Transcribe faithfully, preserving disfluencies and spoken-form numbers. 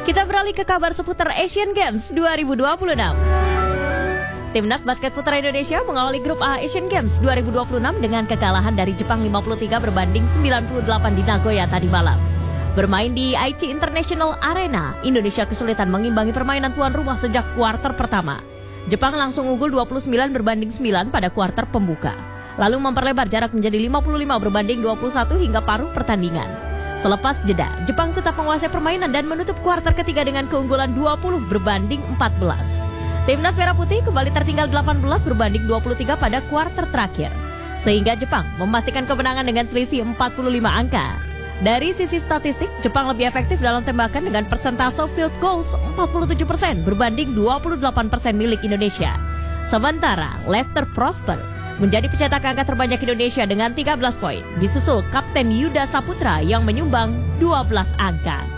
Kita beralih ke kabar seputar Asian Games dua ribu dua puluh enam. Timnas basket putra Indonesia mengawali grup A Asian Games dua ribu dua puluh enam dengan kekalahan dari Jepang lima puluh tiga berbanding sembilan puluh delapan di Nagoya tadi malam. Bermain di Aichi International Arena, Indonesia kesulitan mengimbangi permainan tuan rumah sejak kuarter pertama. Jepang langsung unggul dua puluh sembilan berbanding sembilan pada kuarter pembuka. Lalu memperlebar jarak menjadi lima puluh lima berbanding dua puluh satu hingga paruh pertandingan. Selepas jeda, Jepang tetap menguasai permainan dan menutup kuarter ketiga dengan keunggulan dua puluh berbanding empat belas. Timnas Merah Putih kembali tertinggal delapan belas berbanding dua puluh tiga pada kuarter terakhir. Sehingga Jepang memastikan kemenangan dengan selisih empat puluh lima angka. Dari sisi statistik, Jepang lebih efektif dalam tembakan dengan persentase field goals empat puluh tujuh persen berbanding dua puluh delapan persen milik Indonesia. Sementara Lester Prosper menjadi pencetak angka terbanyak Indonesia dengan tiga belas poin, disusul Kapten Yuda Saputra yang menyumbang dua belas angka.